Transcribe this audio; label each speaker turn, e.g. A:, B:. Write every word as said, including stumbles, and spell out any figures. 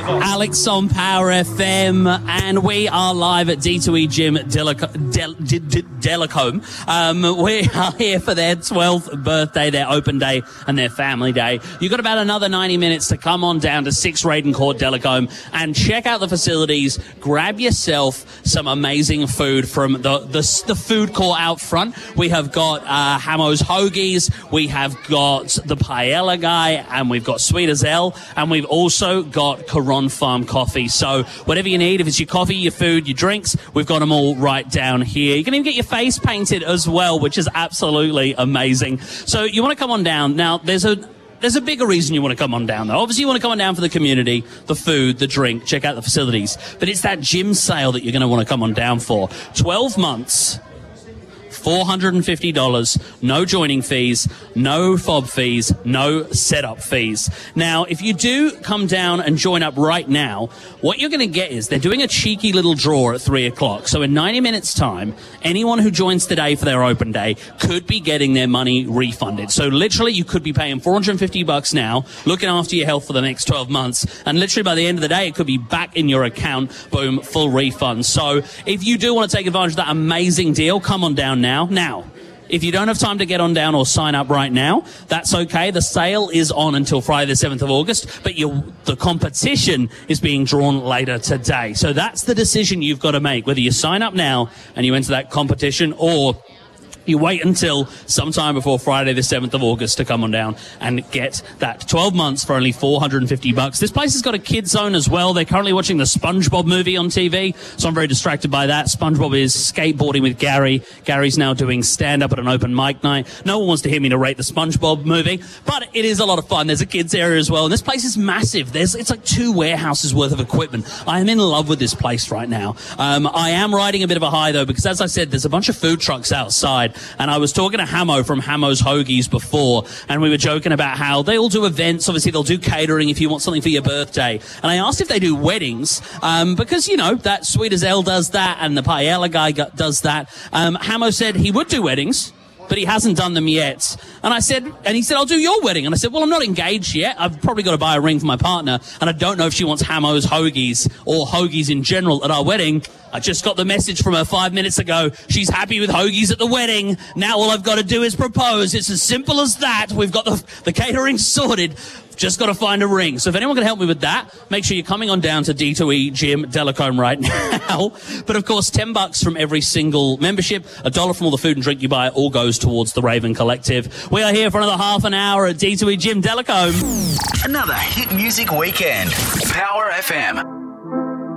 A: Alex on Power F M, and we are live at D two E Gym Delac- Del- D- D- Delacombe. Um, we are here for their twelfth birthday, their open day, and their family day. You've got about another ninety minutes to come on down to six Raiden Court, Delacombe, and check out the facilities. Grab yourself some amazing food from the, the, the food court out front. We have got uh, Hamo's Hoagies, we have got the Paella guy, and we've got Sweet as L, and we've also got Coron Farm Coffee. So whatever you need, if it's your coffee, your food, your drinks, we've got them all right down here. You can even get your face painted as well, which is absolutely amazing. So you want to come on down. Now, there's a There's a bigger reason you want to come on down, though. Obviously, you want to come on down for the community, the food, the drink, check out the facilities. But it's that gym sale that you're going to want to come on down for. twelve months, four hundred fifty dollars, no joining fees, no fob fees, no setup fees. Now, if you do come down and join up right now, what you're going to get is they're doing a cheeky little draw at three o'clock. So in ninety minutes' time, anyone who joins today for their open day could be getting their money refunded. So literally, you could be paying four hundred fifty bucks now, looking after your health for the next twelve months, and literally by the end of the day, it could be back in your account, boom, full refund. So if you do want to take advantage of that amazing deal, come on down now. Now, if you don't have time to get on down or sign up right now, that's okay. The sale is on until Friday the seventh of August, but you, the competition is being drawn later today. So that's the decision you've got to make, whether you sign up now and you enter that competition, or you wait until sometime before Friday the seventh of August to come on down and get that twelve months for only four hundred fifty bucks. This place has got a kids zone as well. They're currently watching the SpongeBob movie on T V, so I'm very distracted by that. SpongeBob is skateboarding with Gary. Gary's now doing stand-up at an open mic night. No one wants to hear me narrate the SpongeBob movie, but it is a lot of fun. There's a kids area as well, and this place is massive. There's It's like two warehouses worth of equipment. I am in love with this place right now. Um, I am riding a bit of a high, though, because as I said, there's a bunch of food trucks outside. And I was talking to Hamo from Hamo's Hoagies before, and we were joking about how they all do events. Obviously, they'll do catering if you want something for your birthday. And I asked if they do weddings, um, because, you know, that Sweet as L does that, and the Paella guy does that. Um, Hamo said he would do weddings, but he hasn't done them yet. And I said, and he said, I'll do your wedding. And I said, well, I'm not engaged yet. I've probably got to buy a ring for my partner, and I don't know if she wants Hamo's Hoagies or Hoagies in general at our wedding. I just got the message from her five minutes ago. She's happy with Hoagies at the wedding. Now all I've got to do is propose. It's as simple as that. We've got the, the catering sorted. Just got to find a ring. So if anyone can help me with that, make sure you're coming on down to D two E Gym Delacombe right now. But of course, ten bucks from every single membership, a dollar from all the food and drink you buy, all goes towards the Raven Collective. We are here for another half an hour at D two E Gym Delacombe.
B: Another hit music weekend. Power F M.